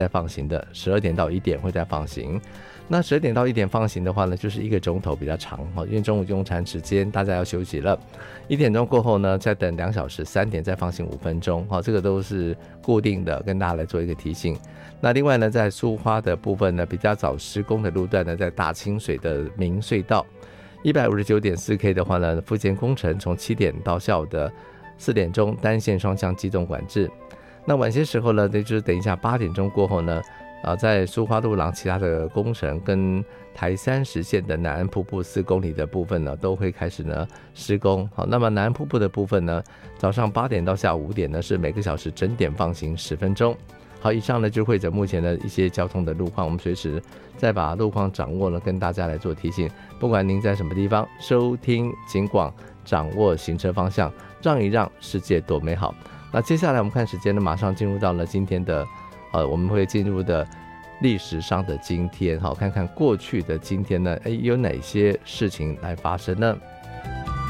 再放行的，12点到1点会再放行。那12点到1点放行的话呢，就是1个钟头比较长，因为中午用餐时间大家要休息了。1点钟过后呢，再等2小时，3点再放行5分钟，这个都是固定的，跟大家来做一个提醒。那另外呢，在苏花的部分呢，比较早施工的路段呢，在大清水的明隧道159.4K 的话呢，复建工程从7点到下午的4点钟，单线双向机动管制。那晚些时候呢，就是等一下8点钟过后呢，在苏花路廊其他的工程跟台30线的南安瀑布4公里的部分呢，都会开始呢施工。好，那么南安瀑布的部分呢，早上8点到下午5点呢，是每个小时整点放行10分钟。好，以上呢就会着目前的一些交通的路况，我们随时再把路况掌握了，跟大家来做提醒。不管您在什么地方收听警广，掌握行车方向，让一让，世界多美好。那接下来我们看时间呢，马上进入到了今天的我们会进入的历史上的今天，好，看看过去的今天呢，有哪些事情来发生呢？